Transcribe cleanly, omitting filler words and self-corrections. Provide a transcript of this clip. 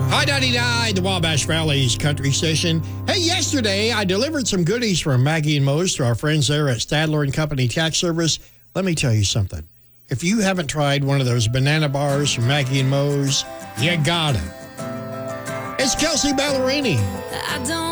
Hi, 99, the Wabash Valley's country station. Hey, yesterday I delivered some goodies from Maggie and Moe's to our friends there at Stadler and Company Tax Service. Let me tell you something. If you haven't tried one of those banana bars from Maggie and Moe's, you got it. It's Kelsey Ballerini. I don't